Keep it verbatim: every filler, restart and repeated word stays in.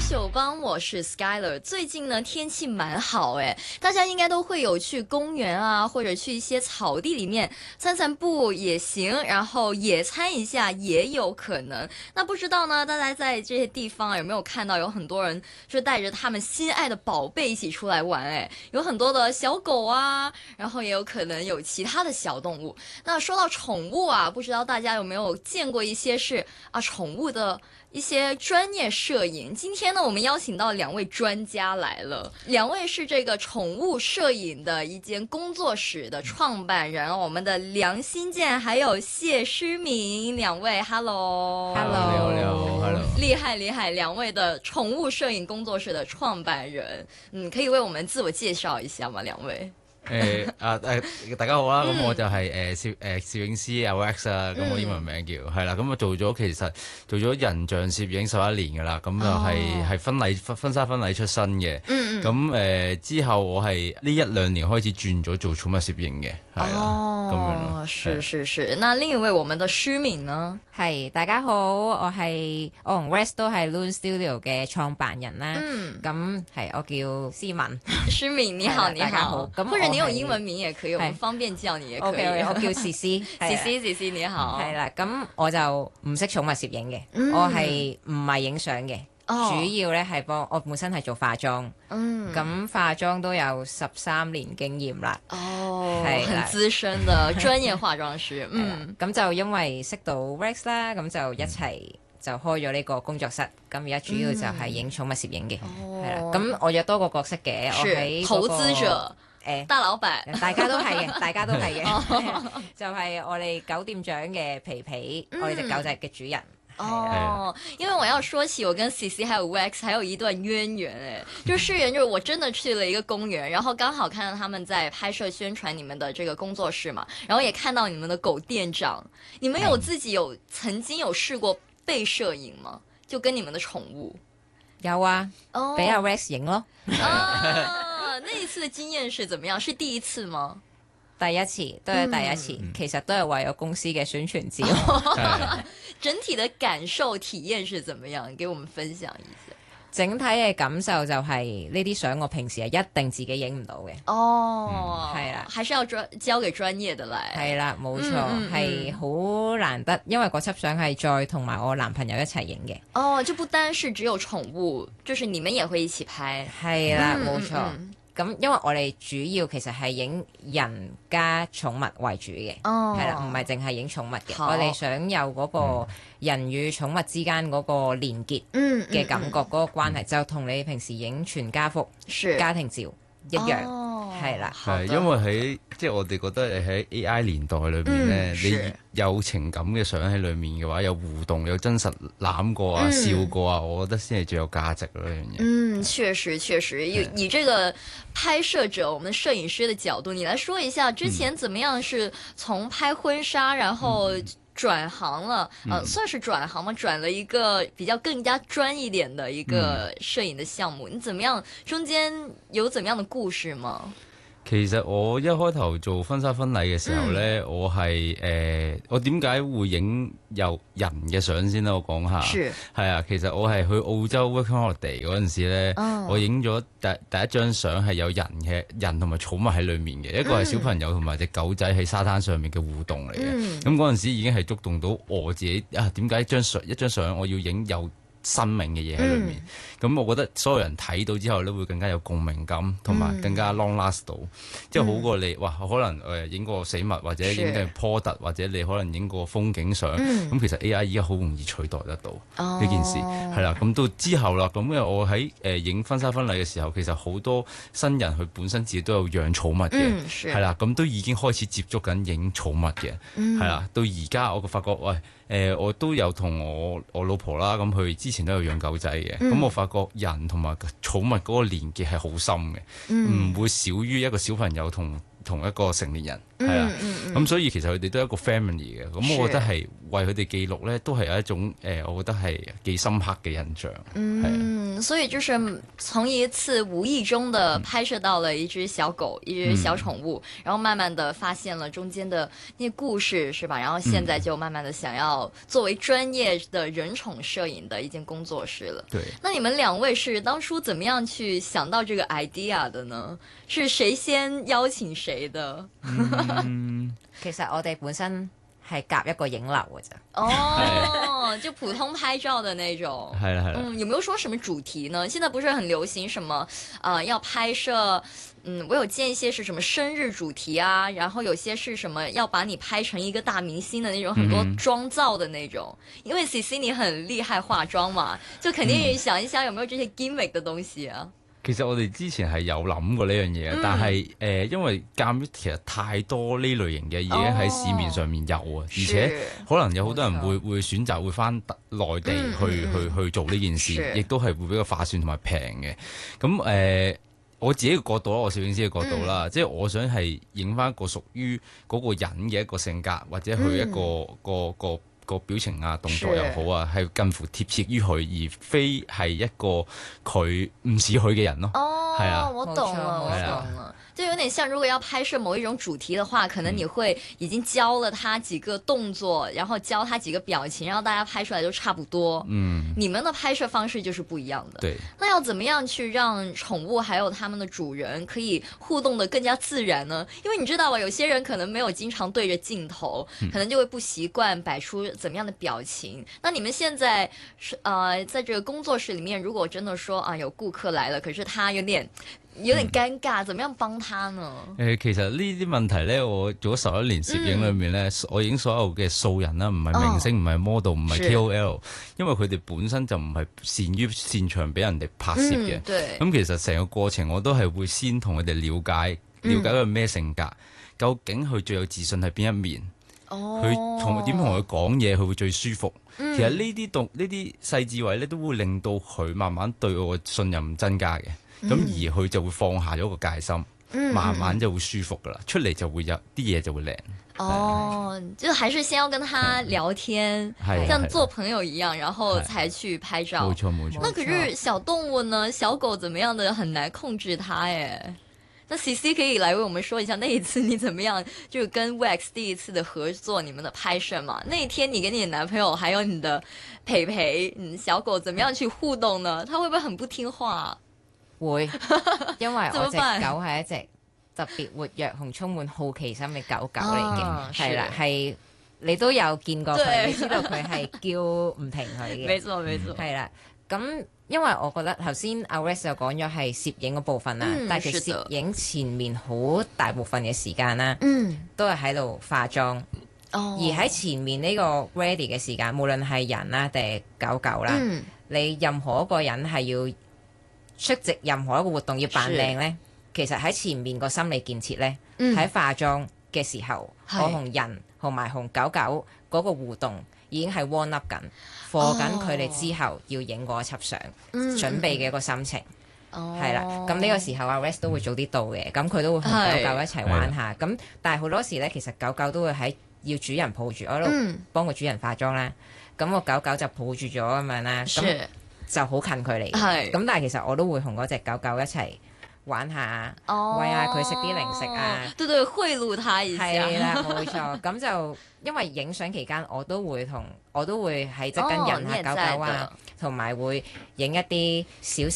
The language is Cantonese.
秀幫，我是 Skyler。最近呢天氣蠻好誒，大家應該都會有去公園啊，或者去一些草地裡面散散步也行，然後野餐一下也有可能。那不知道呢，大家在這些地方有沒有看到有很多人就帶着他們心愛的寶貝一起出來玩？誒，有很多的小狗啊，然後也有可能有其他的小動物。那說到寵物啊，不知道大家有沒有見過一些是啊寵物的一些專業攝影。今天呢，我們邀請到兩位專家來了，兩位是這個寵物攝影的一間工作室的創辦人，我們的梁新健還有謝詩敏，兩位 ，Hello，Hello， 你好，你好 ，Hello， 厲害厲害，兩位的寵物攝影工作室的創辦人，嗯，可以為我們自我介紹一下嗎？兩位？ 誒啊誒，大家好啦，咁、嗯、我就係誒攝誒攝影師阿 Wax 啊，咁、嗯、我英文名叫係啦，咁我做咗其實做咗人像攝影十一年噶啦，咁就係係婚禮婚婚紗婚禮出身嘅，咁誒、嗯呃、之後我係呢一兩年開始轉咗做寵物攝影嘅，係啦，咁樣咯。 是是是，那另一位我們的詩敏呢？ 係大家好，我係我同 Wax 都係 Loon Studio 嘅創辦人啦，咁係、嗯、我叫詩敏， 詩敏你好，你好，咁或者你用英文名也可以，我們方便叫你也可以。 Okay, 我叫詩詩， 詩詩詩詩你好。 係啦，咁我就唔識寵物攝影嘅，嗯、我係唔係影相嘅，哦、主要咧係幫我本身係做化妝，咁、嗯、化妝都有十三年經驗啦。 哦，係很資深的專業化妝師。 嗯，咁就因為識到 Wax 啦，咁就一齊就開咗呢個工作室。咁而家主要就係影寵物攝影嘅，係啦、嗯。咁我有多個角色嘅，我喺、嗰個、 投資者。誒，大老闆， 大家都係嘅，大家都係嘅，就係我哋狗店長嘅皮皮，嗯、我哋隻狗仔嘅主人。 哦，因為我要說起我跟 C C 還有 Wax 還有一段淵源誒，就是源就是我真的去了一個公園，然後剛好看到他們在拍攝宣傳你們的這個工作室嘛，然後也看到你們的狗店長，你們有自己有曾經有試過被攝影嗎？就跟你們的寵物？ 有啊，俾阿 Wax 影咯。 那一次的經驗是怎麼樣？是第一次嗎？ 第一次，都係第一次，嗯、其實都係為咗公司嘅宣傳照。 整體的感受體驗是怎麼樣？給我們分享一下。 整體嘅感受就係呢啲相我平時係一定自己影唔到嘅。 哦， 係啦、 嗯，還是要專交給專業的嚟。係啦，冇錯，係好、嗯嗯、難得，因為嗰輯相係再同埋我男朋友一齊影嘅。 哦，就不單是只有寵物，就是你們也會一起拍。 係啦，冇錯。嗯嗯咁因為我哋主要其實係影人加寵物為主嘅，係啦、哦，唔係淨係影寵物嘅。好我哋想有嗰個人與寵物之間嗰個連結嘅感覺，嗰、嗯嗯嗯、個關係就同你平時影全家福、是家庭照一樣，係啦、 哦。係因為喺即係我哋覺得喺 A I 年代裏邊咧，嗯、你有情感嘅相喺裏面嘅話，有互動、有真實攬過啊、嗯、笑過啊，我覺得先係最有價值咯呢樣嘢。 嗯，確實確實，以以這個拍攝者，我們攝影師的角度，你來說一下之前怎麼樣是從拍婚紗，然後轉行了，嗯、呃，算是轉行嗎？轉了一個比較更加專一點的一個攝影的項目，嗯、你怎麼樣？中間有怎麼樣的故事嗎？ 其實我一開頭做婚紗婚禮嘅時候咧，嗯、我係誒、呃，我點解會影有人嘅相先咧？我講下，係是啊，其實我係去澳洲 working holiday 嗰陣時咧，哦、我影咗第第一張相係有人嘅人同埋寵物喺裏面嘅，嗯、一個係小朋友同埋隻狗仔喺沙灘上面嘅互動嚟嘅。咁嗰陣時已經係觸動到我自己啊！點解張相一張相我要影有生命嘅嘢喺裏面，咁、嗯、我覺得所有人睇到之後咧，會更加有共鳴感，同埋更加 long last 到，嗯、即係好過你哇，可能誒影個死物或者影嘅 product 或者你可能影個風景相，咁、嗯、其實 A I 依家好容易取代得到呢、哦、件事，係啦。咁到之後啦，咁因為我喺誒影婚紗婚禮嘅時候，其實好多新人佢本身自己都有養寵物嘅，係啦、嗯，咁都已經開始接觸緊影寵物嘅，係啦、嗯。到而家我發覺喂。誒、呃，我都有同我我老婆啦，咁佢之前都有養狗仔嘅，咁、嗯、我發覺人同埋寵物嗰個連結係好深嘅，唔、嗯、會少於一個小朋友同同一個成年人，係啦，咁所以其實佢哋都係一個 family 嘅，咁我覺得係為佢哋記錄咧，都係有一種誒、呃，我覺得係幾深刻嘅印象。 嗯，所以就是從一次無意中的拍攝到了一隻小狗，嗯、一隻小寵物，然後慢慢的發現了中間的那些故事，是吧？然後現在就慢慢的想要作為專業的人寵攝影的一間工作室了。 對， 那你們兩位是當初怎麼樣去想到這個 idea 的呢？是誰先邀請誰的？ 嗯、其實我哋本身係夾一個影樓嘅啫。 哦，就普通拍照的那種。 係啦係啦。 嗯，有沒有說什麼主題呢？現在不是很流行什麼，呃，要拍攝，嗯，我有見一些是什麼生日主題啊，然後有些是什麼要把你拍成一個大明星的那種，很多妝造的那種。嗯、因為 C C 你很厲害化妝嘛，就肯定想一想有沒有這些 gimmick 的東西啊。 其實我哋之前係有諗過呢樣嘢，嗯、但係誒、呃，因為鑑於其實太多呢類型嘅已經喺市面上面有啊，哦、而且可能有好多人會會選擇會返內地去、嗯、去去，去做呢件事，亦都係會比較划算同埋平嘅。咁誒、呃，我自己嘅角度啦，我攝影師嘅角度啦，嗯、即係我想係影返一個屬於嗰個人嘅一個性格，或者佢一個、嗯、個個。個個表情啊，動作又好啊，係近乎貼切於佢，而非係一個佢唔似佢嘅人咯。 哦，係啊，我懂了，我懂了。就有點像，如果要拍攝某一種主題的話，可能你會已經教了他幾個動作，嗯、然後教他幾個表情，然後大家拍出來就差不多。嗯，你們的拍攝方式就是不一樣的。 對， 那要怎麼樣去讓寵物還有他們的主人可以互動得更加自然呢？因為你知道吧，有些人可能沒有經常對着鏡頭，可能就會不習慣擺出怎麼樣的表情。嗯、那你們現在，呃，在這個工作室裏面，如果真的說啊，有顧客來了，可是他有點。有點尷尬，嗯、怎麼樣幫他呢？ 誒、呃，其實呢啲問題咧，我做咗十一年攝影裏面咧，嗯、我影所有嘅素人啦，唔係明星，唔係 model，唔係 K O L，因為佢哋本身就唔係擅於擅長俾人哋拍攝嘅。咁、嗯嗯、其實成個過程我都係會先同佢哋了解，了解佢咩性格，嗯、究竟佢最有自信係邊一面，佢同點同佢講嘢，佢會最舒服。嗯、其實呢啲動呢啲細緻位咧，都會令到佢慢慢對我嘅信任增加嘅。咁、嗯、而佢就會放下咗個戒心，嗯、慢慢就會舒服噶啦，出嚟就會有啲嘢就會靚。 哦，是就還是先要跟他聊天， 嗯、 像做朋友一樣，然後才去拍照。 冇錯冇錯。 那可是小動物呢？小狗怎麼樣的很難控制它誒。那 C C 可以來為我們說一下那一次你怎麼樣，就跟 Wax 第一次的合作，你們的拍攝嘛？那一天你跟你的男朋友還有你的培培，嗯，小狗怎麼樣去互動呢？它會不會很不聽話？ 會，因為我隻狗係一隻特別活躍同充滿好奇心嘅狗狗嚟嘅，係啦、啊，係你都有見過佢，對你知道佢係叫唔停佢嘅。 沒錯沒錯， 係啦。咁因為我覺得頭先阿 Rex 就講咗係攝影嗰部分啦，嗯、但係其實攝影前面好大部分嘅時間啦，嗯、都係喺度化妝。哦、而喺前面呢個 ready 嘅時間，無論係人啦定係狗狗啦，嗯、你任何一個人係要出席任何一個活動要扮靚呢，其實喺前面個心理建設呢，喺、嗯、化妝嘅時候，是我同人同埋同狗狗嗰個互動已經係 warm up 緊，課緊佢哋之後要影嗰一輯相，嗯、準備嘅一個心情，係啦、哦。咁呢個時候阿 Rex 都會早啲到嘅，咁佢都會同狗狗一齊玩下。咁但係好多時呢，其實狗狗都會喺要主人抱住，我喺度幫個主人化妝啦。咁個狗狗就抱住咗咁樣啦。就好近距離，咁是但係其實我都會同嗰隻狗狗一齊玩下，哦、餵下佢食啲零食啊， 對對，賄賂它一下， 係啦，冇錯。咁就因為影相期間，我都會同我都會喺側跟人下狗狗啊，同埋、哦、會影一啲小